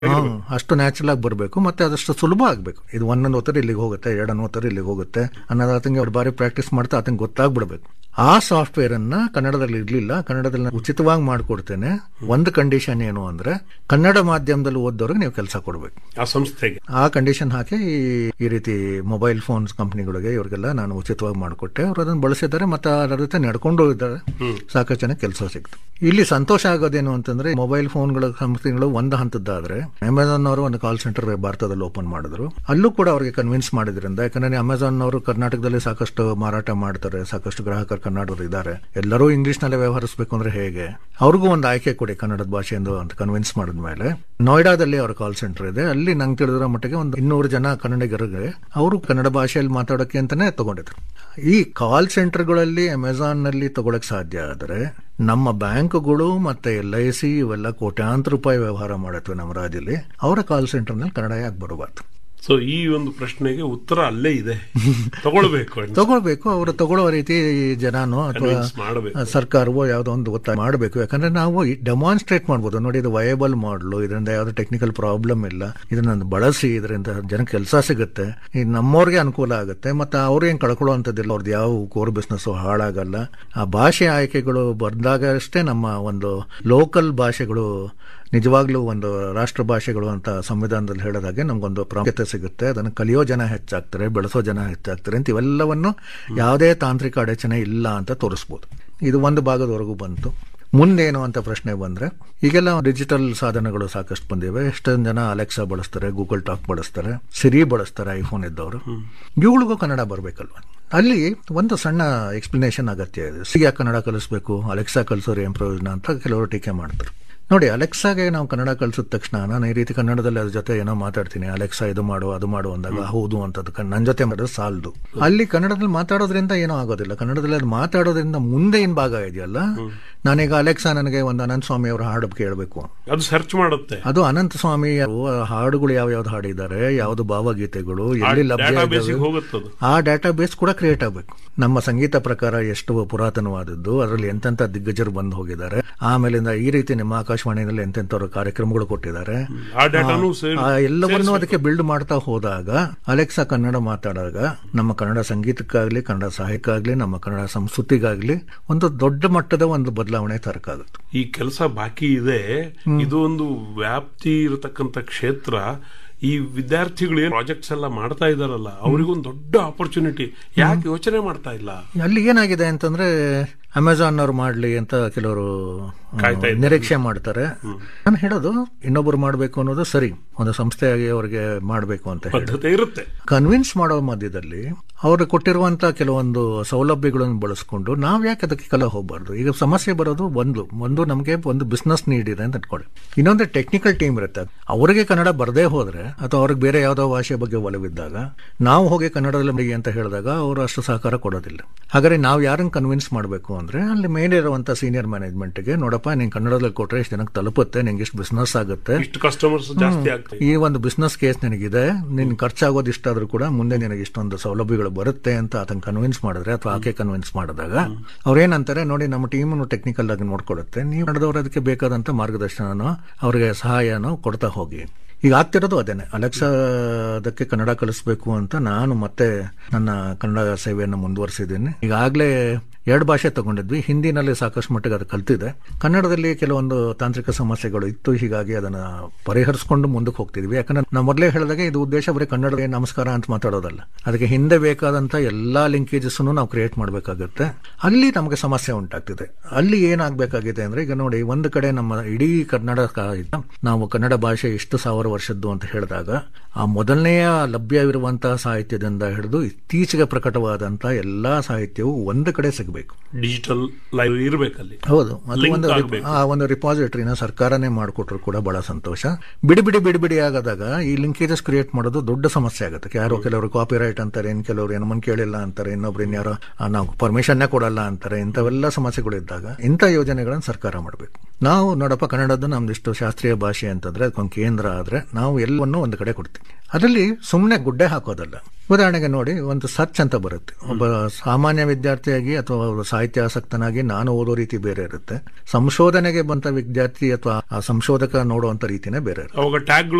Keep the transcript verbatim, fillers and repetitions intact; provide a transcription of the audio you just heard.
ಅಷ್ಟು ನ್ಯಾಚುರಲ್ ಆಗಿ ಬರಬೇಕು, ಮತ್ತೆ ಅದಷ್ಟು ಸುಲಭ ಆಗಬೇಕು. ಇದು ಒಂದೊಂದು ಒತ್ತಡ ಇಲ್ಲಿಗೆ ಹೋಗುತ್ತೆ, ಎರಡೊಂದು ಒತ್ತಡ ಇಲ್ಲಿಗೆ ಹೋಗುತ್ತೆ ಅನ್ನೋದು ಆತಂಗೆ ಅವ್ರು ಬಾರಿ ಪ್ರಾಕ್ಟೀಸ್ ಮಾಡ್ತಾ ಆತಂಗೆ ಗೊತ್ತಾಗ್ಬಿಡ್ಬೇಕು. ಆ ಸಾಫ್ಟ್ವೇರ್ ಅನ್ನ ಕನ್ನಡದಲ್ಲಿ ಇರ್ಲಿಲ್ಲ, ಕನ್ನಡದಲ್ಲಿ ನಾನು ಉಚಿತವಾಗಿ ಮಾಡಿಕೊಡ್ತೇನೆ. ಒಂದು ಕಂಡೀಷನ್ ಏನು ಅಂದ್ರೆ ಕನ್ನಡ ಮಾಧ್ಯಮದಲ್ಲಿ ಓದೋರಿಗೆ ನೀವು ಕೆಲಸ ಕೊಡಬೇಕು ಆ ಸಂಸ್ಥೆಗೆ. ಆ ಕಂಡೀಷನ್ ಹಾಕಿ ಈ ರೀತಿ ಮೊಬೈಲ್ ಫೋನ್ಸ್ ಕಂಪ್ನಿಗಳಿಗೆ ಇವರಿಗೆಲ್ಲ ನಾನು ಉಚಿತವಾಗಿ ಮಾಡಿಕೊಟ್ಟೆ. ಅವರು ಅದನ್ನು ಬಳಸಿದ್ದಾರೆ, ಮತ್ತೆ ಅದರ ಜೊತೆ ನಡ್ಕೊಂಡು ಹೋಗಿದ್ದಾರೆ. ಸಾಕಷ್ಟು ಜನ ಕೆಲಸ ಸಿಕ್ತು. ಇಲ್ಲಿ ಸಂತೋಷ ಆಗೋದೇನು ಅಂತಂದ್ರೆ ಮೊಬೈಲ್ ಫೋನ್ಗಳ ಕಂಪ್ನಿಗಳು ಒಂದು ಹಂತದ್ದಾದ್ರೆ ಅಮೆಜಾನ್ ಅವರು ಒಂದು ಕಾಲ್ ಸೆಂಟರ್ ಭಾರತದಲ್ಲಿ ಓಪನ್ ಮಾಡಿದ್ರು. ಅಲ್ಲೂ ಕೂಡ ಅವರಿಗೆ ಕನ್ವಿನ್ಸ್ ಮಾಡಿದ್ರಿಂದ, ಯಾಕಂದ್ರೆ ಅಮೆಜಾನ್ ಅವರು ಕರ್ನಾಟಕದಲ್ಲಿ ಸಾಕಷ್ಟು ಮಾರಾಟ ಮಾಡ್ತಾರೆ, ಸಾಕಷ್ಟು ಗ್ರಾಹಕರು ಕನ್ನಡದವರು ಇದ್ದಾರೆ. ಎಲ್ಲರೂ ಇಂಗ್ಲಿಷ್ ನಲ್ಲೇ ವ್ಯವಹರಿಸಬೇಕು ಅಂದ್ರೆ ಹೇಗೆ, ಅವ್ರಿಗೂ ಒಂದು ಆಯ್ಕೆ ಕೊಡಿ ಕನ್ನಡದ ಭಾಷೆಯಿಂದ ಅಂತ ಕನ್ವಿನ್ಸ್ ಮಾಡಿದ್ಮೇಲೆ ನೋಯ್ಡಾದಲ್ಲಿ ಅವರ ಕಾಲ್ ಸೆಂಟರ್ ಇದೆ. ಅಲ್ಲಿ ನಂಗೆ ತಿಳಿದಿರೋ ಮಟ್ಟಿಗೆ ಒಂದು ಇನ್ನೂರು ಜನ ಕನ್ನಡಿಗರಿಗೆ ಅವರು ಕನ್ನಡ ಭಾಷೆಯಲ್ಲಿ ಮಾತಾಡೋಕೆ ಅಂತಾನೆ ತಗೊಂಡಿದ್ರು. ಈ ಕಾಲ್ ಸೆಂಟರ್ಗಳಲ್ಲಿ ಅಮೆಜಾನ್ ನಲ್ಲಿ ತಗೊಳಕ್ ಸಾಧ್ಯ ಆದರೆ ನಮ್ಮ ಬ್ಯಾಂಕ್ಗಳು ಮತ್ತೆ ಎಲ್ ಐ ಸಿ ಇವೆಲ್ಲ ಕೋಟ್ಯಾಂತರ ರೂಪಾಯಿ ವ್ಯವಹಾರ ಮಾಡತ್ವೆ ನಮ್ಮ ರಾಜ್ಯದಲ್ಲಿ. ಅವರ ಕಾಲ್ ಸೆಂಟರ್ ನಲ್ಲಿ ಕನ್ನಡ ಯಾಕೆ ಬರಬಾರ್ದು? ಸೊ ಈ ಒಂದು ಪ್ರಶ್ನೆಗೆ ಉತ್ತರ ಅಲ್ಲೇ ಇದೆ. ತಗೊಳ್ಬೇಕು ತಗೊಳ್ಬೇಕು ಅವರು ತಗೊಳ್ಳೋ ರೀತಿ ಜನನೋ ಅಥವಾ ಸರ್ಕಾರವೋ ಯಾವುದೋ ಒಂದು ಒತ್ತಾಯ ಮಾಡಬೇಕು. ಯಾಕಂದ್ರೆ ನಾವು ಡೆಮಾನ್ಸ್ಟ್ರೇಟ್ ಮಾಡ್ಬೋದು, ನೋಡಿ ಇದು ವಯಬಲ್ ಮಾಡಲು, ಇದರಿಂದ ಯಾವ್ದು ಟೆಕ್ನಿಕಲ್ ಪ್ರಾಬ್ಲಮ್ ಇಲ್ಲ, ಇದನ್ನ ಬಳಸಿ, ಇದರಿಂದ ಜನ ಕೆಲಸ ಸಿಗುತ್ತೆ, ಇದು ನಮ್ಮವ್ರಿಗೆ ಅನುಕೂಲ ಆಗುತ್ತೆ, ಮತ್ತೆ ಅವ್ರು ಏನ್ ಕಳ್ಕೊಳ್ಳುವಂಥದ್ದಿಲ್ಲ, ಅವ್ರದ್ದು ಯಾವ ಕೋರ್ ಬಿಸ್ನೆಸ್ ಹಾಳಾಗಲ್ಲ. ಆ ಭಾಷೆ ಆಯ್ಕೆಗಳು ಬಂದಾಗ ಅಷ್ಟೇ ನಮ್ಮ ಒಂದು ಲೋಕಲ್ ಭಾಷೆಗಳು ನಿಜವಾಗ್ಲೂ ಒಂದು ರಾಷ್ಟ್ರ ಭಾಷೆಗಳು ಅಂತ ಸಂವಿಧಾನದಲ್ಲಿ ಹೇಳೋದಾಗೆ ನಮ್ಗೊಂದು ಪ್ರಾಮುಖ್ಯತೆ ಸಿಗುತ್ತೆ. ಅದನ್ನು ಕಲಿಯೋ ಜನ ಹೆಚ್ಚಾಗ್ತಾರೆ, ಬೆಳೆಸೋ ಜನ ಹೆಚ್ಚಾಗ್ತಾರೆ ಅಂತ ಇವೆಲ್ಲವನ್ನು ಯಾವುದೇ ತಾಂತ್ರಿಕ ಅಡಚಣೆ ಇಲ್ಲ ಅಂತ ತೋರಿಸ್ಬೋದು. ಇದು ಒಂದು ಭಾಗದವರೆಗೂ ಬಂತು. ಮುಂದೇನು ಅಂತ ಪ್ರಶ್ನೆ ಬಂದ್ರೆ, ಈಗೆಲ್ಲ ಡಿಜಿಟಲ್ ಸಾಧನಗಳು ಸಾಕಷ್ಟು ಬಂದಿವೆ. ಎಷ್ಟೊಂದು ಜನ ಅಲೆಕ್ಸಾ ಬಳಸ್ತಾರೆ, ಗೂಗಲ್ ಟಾಕ್ ಬಳಸ್ತಾರೆ, ಸಿರಿ ಬಳಸ್ತಾರೆ ಐಫೋನ್ ಇದ್ದವರು. ಇವುಗಳಿಗೂ ಕನ್ನಡ ಬರಬೇಕಲ್ವ? ಅಲ್ಲಿ ಒಂದು ಸಣ್ಣ ಎಕ್ಸ್ಪ್ಲನೇಷನ್ ಅಗತ್ಯ ಇದೆ. ಸಿಗಿ ಕನ್ನಡ ಕಲಿಸ್ಬೇಕು, ಅಲೆಕ್ಸಾ ಕಲಿಸೋರು ಏನ್ ಪ್ರಯೋಜನ ಅಂತ ಕೆಲವರು ಟೀಕೆ ಮಾಡ್ತಾರೆ. ನೋಡಿ, ಅಲೆಕ್ಸಾಗೆ ನಾವು ಕನ್ನಡ ಕಲಿಸಿದ ತಕ್ಷಣ ನಾನು ಈ ರೀತಿ ಕನ್ನಡದಲ್ಲಿ ಅದ್ರ ಜೊತೆ ಏನೋ ಮಾತಾಡ್ತೀನಿ, ಅಲೆಕ್ಸಾ ಇದು ಮಾಡು ಅದು ಮಾಡು ಅಂದಾಗ ಹೌದು ಅಂತದ್ದು ನನ್ನ ಜೊತೆ ಮಾಡೋದು ಸಾಲದು. ಅಲ್ಲಿ ಕನ್ನಡದಲ್ಲಿ ಮಾತಾಡೋದ್ರಿಂದ ಏನೋ ಆಗೋದಿಲ್ಲ. ಕನ್ನಡದಲ್ಲಿ ಅದು ಮಾತಾಡೋದ್ರಿಂದ ಮುಂದೆ ಏನ್ ಭಾಗ ಇದೆಯಲ್ಲ, ನಾನೀಗ ಅಲೆಕ್ಸಾ ನನಗೆ ಒಂದು ಅನಂತ ಸ್ವಾಮಿ ಅವರ ಹಾಡು ಕೇಳಬೇಕು, ಅದು ಸರ್ಚ್ ಮಾಡುತ್ತೆ. ಅದು ಅನಂತ ಸ್ವಾಮಿ ಹಾಡುಗಳು ಯಾವ ಯಾವ್ದು ಹಾಡಿದ್ದಾರೆ, ಯಾವ್ದು ಭಾವಗೀತೆಗಳು ಎಲ್ಲಿ ಲಭ್ಯ, ಆ ಡಾಟಾ ಬೇಸ್ ಕೂಡ ಕ್ರಿಯೇಟ್ ಆಗಬೇಕು. ನಮ್ಮ ಸಂಗೀತ ಪ್ರಕಾರ ಎಷ್ಟು ಪುರಾತನವಾದದ್ದು, ಅದರಲ್ಲಿ ಎಂತೆಂತ ದಿಗ್ಗಜರು ಬಂದು ಹೋಗಿದ್ದಾರೆ, ಆಮೇಲಿಂದ ಈ ರೀತಿ ನಿಮ್ಮ ಆಕಾಶವಾಣಿಯಲ್ಲಿ ಎಂತೆಂಥವ್ರ ಕಾರ್ಯಕ್ರಮಗಳು ಕೊಟ್ಟಿದ್ದಾರೆ, ಎಲ್ಲವನ್ನೂ ಅದಕ್ಕೆ ಬಿಲ್ಡ್ ಮಾಡ್ತಾ ಹೋದಾಗ ಅಲೆಕ್ಸಾ ಕನ್ನಡ ಮಾತಾಡಾಗ ನಮ್ಮ ಕನ್ನಡ ಸಂಗೀತಕ್ಕಾಗ್ಲಿ, ಕನ್ನಡ ಸಾಹಿತ್ಯಕ್ಕಾಗ್ಲಿ, ನಮ್ಮ ಕನ್ನಡ ಸಂಸ್ಕೃತಿಗಾಗ್ಲಿ ಒಂದು ದೊಡ್ಡ ಮಟ್ಟದ ಒಂದು ಬದಲಾವಣೆ ತರಕಾಗುತ್ತೆ. ಈ ಕೆಲಸ ಬಾಕಿ ಇದೆ. ಇದು ಒಂದು ವ್ಯಾಪ್ತಿ ಇರತಕ್ಕಂತ ಕ್ಷೇತ್ರ. ಈ ವಿದ್ಯಾರ್ಥಿಗಳು ಏನು ಪ್ರಾಜೆಕ್ಟ್ಸ್ ಎಲ್ಲ ಮಾಡ್ತಾ ಇದಾರಲ್ಲ, ಅವರಿಗೊಂದು ದೊಡ್ಡ ಆಪರ್ಚುನಿಟಿ. ಯಾಕೆ ಯೋಚನೆ ಮಾಡ್ತಾ ಇಲ್ಲ? ಅಲ್ಲಿ ಏನಾಗಿದೆ ಅಂತಂದ್ರೆ ಅಮೆಜಾನ್ ಅವ್ರು ಮಾಡ್ಲಿ ಅಂತ ಕೆಲವರು ನಿರೀಕ್ಷೆ ಮಾಡ್ತಾರೆ. ನಾನು ಹೇಳೋದು ಇನ್ನೊಬ್ರು ಮಾಡ್ಬೇಕು ಅನ್ನೋದು ಸರಿ, ಒಂದು ಸಂಸ್ಥೆಯಾಗಿ ಅವ್ರಿಗೆ ಮಾಡ್ಬೇಕು ಅಂತ ಇರುತ್ತೆ. ಕನ್ವಿನ್ಸ್ ಮಾಡೋ ಮಧ್ಯದಲ್ಲಿ ಅವ್ರು ಕೊಟ್ಟಿರುವಂತ ಕೆಲವೊಂದು ಸೌಲಭ್ಯಗಳನ್ನು ಬಳಸ್ಕೊಂಡು ನಾವ್ ಯಾಕೆ ಅದಕ್ಕೆ ಕಲ ಹೋಗ್ಬಾರ್ದು? ಈಗ ಸಮಸ್ಯೆ ಬರೋದು ಒಂದು ಒಂದು ನಮಗೆ ಒಂದು ಬಿಸ್ನೆಸ್ ನೀಡ್ ಇದೆ ಅಂತ ಅನ್ಕೊಳ್ಳಿ, ಇನ್ನೊಂದು ಟೆಕ್ನಿಕಲ್ ಟೀಮ್ ಇರುತ್ತೆ. ಅವರಿಗೆ ಕನ್ನಡ ಬರದೇ ಹೋದ್ರೆ ಅಥವಾ ಅವ್ರಿಗೆ ಬೇರೆ ಯಾವ್ದೋ ಭಾಷೆ ಬಗ್ಗೆ ಒಲವಿದ್ದಾಗ ನಾವು ಹೋಗಿ ಕನ್ನಡದಲ್ಲಿ ಅಂತ ಹೇಳಿದಾಗ ಅವರು ಅಷ್ಟು ಸಹಕಾರ ಕೊಡೋದಿಲ್ಲ. ಹಾಗಾದ್ರೆ ನಾವು ಯಾರನ್ನ ಕನ್ವಿನ್ಸ್ ಮಾಡಬೇಕು ಅಂದ್ರೆ ಅಲ್ಲಿ ಮೇನ್ ಇರುವಂತ ಸೀನಿಯರ್ ಮ್ಯಾನೇಜ್ಮೆಂಟ್ಗೆ, ನೋಡಪ್ಪ ನೀನ್ ಕನ್ನಡದಲ್ಲಿ ಕೊಟ್ರೆ ಇಷ್ಟು ಜನಕ್ಕೆ ತಲುಪುತ್ತೆ, ನಿಂಗೆ ಇಷ್ಟು ಬಿಸ್ನೆಸ್ ಆಗುತ್ತೆ, ಕಸ್ಟಮರ್ಸ್ ಜಾಸ್ತಿ ಆಗ್ತದೆ, ಈ ಒಂದು ಬಿಸ್ನೆಸ್ ಕೇಸ್ ನಿನಗಿದೆ, ನಿನ್ ಖರ್ಚಾಗೋದು ಇಷ್ಟಾದ್ರೂ ಕೂಡ ಮುಂದೆ ನಿನಗೆ ಇಷ್ಟೊಂದು ಸೌಲಭ್ಯಗಳು ಬರುತ್ತೆ ಅಂತ ಅದನ್ನ ಕನ್ವಿನ್ಸ್ ಮಾಡಿದ್ರೆ ಅಥವಾ ಆಕೆ ಕನ್ವಿನ್ಸ್ ಮಾಡಿದಾಗ ಅವ್ರೇನಂತಾರೆ, ನೋಡಿ ನಮ್ಮ ಟೀಮ್ ಟೆಕ್ನಿಕಲ್ ಆಗಿ ನೋಡ್ಕೊಡುತ್ತೆ, ನೀವು ನಡೆದವರು ಅದಕ್ಕೆ ಬೇಕಾದಂತ ಮಾರ್ಗದರ್ಶನ ಅವ್ರಿಗೆ ಸಹಾಯನೋ ಕೊಡ್ತಾ ಹೋಗಿ. ಈಗ ಆಗ್ತಿರೋದು ಅದೇನೆ. ಅಲೆಕ್ಸಾ ಅದಕ್ಕೆ ಕನ್ನಡ ಕಲಿಸ್ಬೇಕು ಅಂತ ನಾನು ಮತ್ತೆ ನನ್ನ ಕನ್ನಡ ಸೇವೆಯನ್ನು ಮುಂದುವರಿಸಿದ್ದೀನಿ. ಈಗಾಗಲೇ ಎರಡು ಭಾಷೆ ತಗೊಂಡಿದ್ವಿ. ಹಿಂದಿನಲ್ಲಿ ಸಾಕಷ್ಟು ಮಟ್ಟಿಗೆ ಅದು ಕಲ್ತಿದೆ. ಕನ್ನಡದಲ್ಲಿ ಕೆಲವೊಂದು ತಾಂತ್ರಿಕ ಸಮಸ್ಯೆಗಳು ಇತ್ತು, ಹೀಗಾಗಿ ಅದನ್ನ ಪರಿಹರಿಸಿಕೊಂಡು ಮುಂದಕ್ಕೆ ಹೋಗ್ತಿದ್ವಿ. ಯಾಕಂದ್ರೆ ನಾವು ಮೊದಲೇ ಹೇಳಿದಾಗ ಇದು ಉದ್ದೇಶ ಬರೀ ಕನ್ನಡ ನಮಸ್ಕಾರ ಅಂತ ಮಾತಾಡೋದಲ್ಲ, ಅದಕ್ಕೆ ಹಿಂದೆ ಬೇಕಾದಂತ ಎಲ್ಲಾ ಲಿಂಕೇಜಸ್ ನಾವು ಕ್ರಿಯೇಟ್ ಮಾಡಬೇಕಾಗುತ್ತೆ. ಅಲ್ಲಿ ನಮಗೆ ಸಮಸ್ಯೆ ಉಂಟಾಗ್ತಿದೆ. ಅಲ್ಲಿ ಏನಾಗಬೇಕಾಗಿದೆ ಅಂದ್ರೆ, ಈಗ ನೋಡಿ, ಒಂದು ಕಡೆ ನಮ್ಮ ಇಡೀ ಕರ್ನಾಟಕ ನಾವು ಕನ್ನಡ ಭಾಷೆ ಇಷ್ಟು ಸಾವಿರ ವರ್ಷದ್ದು ಅಂತ ಹೇಳಿದಾಗ ಆ ಮೊದಲನೆಯ ಲಭ್ಯವಿರುವಂತಹ ಸಾಹಿತ್ಯದಿಂದ ಹಿಡಿದು ಇತ್ತೀಚೆಗೆ ಪ್ರಕಟವಾದಂತಹ ಎಲ್ಲಾ ಸಾಹಿತ್ಯವು ಒಂದು ಕಡೆ ಸಿಗಬೇಕು. Digital library ಇರಬೇಕಲ್ಲಿ. ಹೌದು, ಆ ಒಂದು ರಿಪಾಸಿಟರಿನ ಸರ್ಕಾರನೇ ಮಾಡಿಕೊಟ್ರು ಕೂಡ ಬಹಳ ಸಂತೋಷ. ಬಿಡಿ ಬಿಡಿ ಬಿಡಿ ಬಿಡಿ ಆಗದಾಗ ಈ ಲಿಂಕೇಜಸ್ ಕ್ರಿಯೇಟ್ ಮಾಡೋದು ದೊಡ್ಡ ಸಮಸ್ಯೆ ಆಗುತ್ತೆ. ಯಾರೋ ಕೆಲವರು ಕಾಪಿ ರೈಟ್ ಅಂತಾರೆ, ಇನ್ ಕೆಲವರು ಏನೋ ಮನ್ ಕೇಳಿಲ್ಲ ಅಂತಾರೆ, ಇನ್ನೊಬ್ರು ಇನ್ಯಾರೋ ನಾವು ಪರ್ಮಿಷನ್ನೇ ಕೊಡಲ್ಲ ಅಂತಾರೆ. ಇಂಥವೆಲ್ಲ ಸಮಸ್ಯೆಗಳು ಇದ್ದಾಗ ಇಂಥ ಯೋಜನೆಗಳನ್ನು ಸರ್ಕಾರ ಮಾಡಬೇಕು. ನಾವು ನೋಡಪ್ಪ, ಕನ್ನಡದ್ದು ನಮ್ದಿಷ್ಟು ಶಾಸ್ತ್ರೀಯ ಭಾಷೆ ಅಂತಂದ್ರೆ ಅದಕ್ಕೊಂದು ಕೇಂದ್ರ ಆದ್ರೆ ನಾವು ಎಲ್ಲವನ್ನೂ ಒಂದು ಕಡೆ ಕೊಡ್ತೀವಿ. ಅದರಲ್ಲಿ ಸುಮ್ಮನೆ ಗುಡ್ಡೆ ಹಾಕೋದಲ್ಲ. ಉದಾಹರಣೆಗೆ ನೋಡಿ, ಒಂದು ಸರ್ಚ್ ಅಂತ ಬರುತ್ತೆ. ಒಬ್ಬ ಸಾಮಾನ್ಯ ವಿದ್ಯಾರ್ಥಿಯಾಗಿ ಅಥವಾ ಒಬ್ಬ ಸಾಹಿತ್ಯ ಆಸಕ್ತನಾಗಿ ನಾನು ಓದೋ ರೀತಿ ಬೇರೆ ಇರುತ್ತೆ, ಸಂಶೋಧನೆಗೆ ಬಂತ ವಿದ್ಯಾರ್ಥಿ ಅಥವಾ ಆ ಸಂಶೋಧಕ ನೋಡುವಂತ ರೀತಿನೇ ಬೇರೆ ಇರುತ್ತೆ. ಅವಾಗ ಟ್ಯಾಗ್